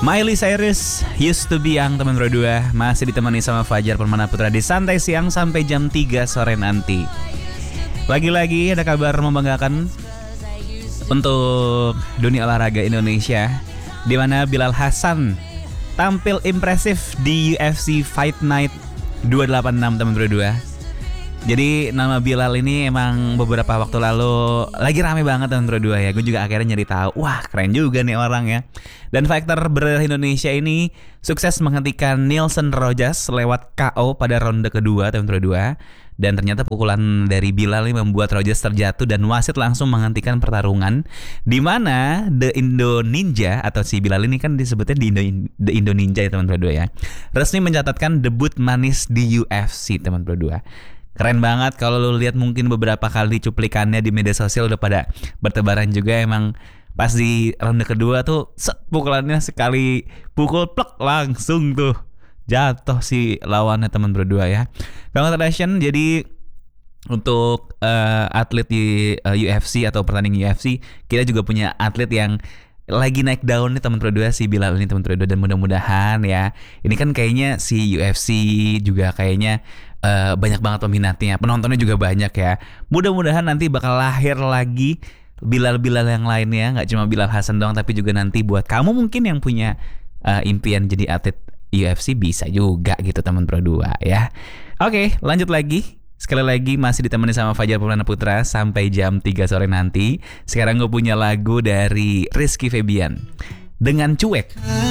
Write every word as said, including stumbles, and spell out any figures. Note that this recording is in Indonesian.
Miley Cyrus, Used to Be Young, teman berdua. Masih ditemani sama Fajar Permana Putra di Santai Siang sampai jam tiga sore nanti. Lagi-lagi ada kabar membanggakan untuk dunia olahraga Indonesia, di mana Bilal Hasan tampil impresif di U F C Fight Night dua delapan enam, teman berdua. Jadi nama Bilal ini emang beberapa waktu lalu lagi rame banget, teman berdua ya. Gue juga akhirnya nyari tahu, wah keren juga nih orang ya. Dan fighter ber-Indonesia ini sukses menghentikan Nielsen Rojas lewat K O pada ronde kedua, teman berdua. Dan ternyata pukulan dari Bilal ini membuat Rojas terjatuh dan wasit langsung menghentikan pertarungan, di mana The Indo Ninja atau si Bilal ini kan disebutnya di Indo, The Indo Ninja ya, teman berdua ya, resmi mencatatkan debut manis di U F C, teman berdua. Keren banget kalau lu lihat, mungkin beberapa kali cuplikannya di media sosial udah pada bertebaran juga. Emang pas di ronde kedua tuh set, pukulannya sekali pukul plek langsung tuh jatuh si lawannya, teman berdua ya. Congratulations. Jadi untuk uh, atlet di uh, U F C atau pertandingan U F C, kita juga punya atlet yang lagi naik daun nih, teman berdua, si Bilal ini, teman berdua. Dan mudah-mudahan ya, ini kan kayaknya si U F C juga kayaknya uh, banyak banget peminatnya, penontonnya juga banyak ya. Mudah-mudahan nanti bakal lahir lagi Bilal-Bilal yang lainnya, nggak cuma Bilal Hasan doang, tapi juga nanti buat kamu mungkin yang punya uh, impian jadi atlet U F C bisa juga gitu, teman berdua ya. Oke, lanjut lagi. Sekali lagi masih ditemani sama Fajar Permana Putra sampai jam tiga sore nanti. Sekarang gue punya lagu dari Rizky Febian dengan Cuek.